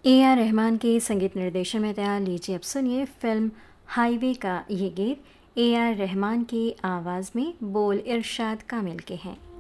A R Rahman के संगीत निर्देशन में तैयार, लीजिए अब सुनिए फिल्म हाईवे का ये गीत। ए आर रहमान की आवाज़ में बोल इरशाद कामिल के हैं।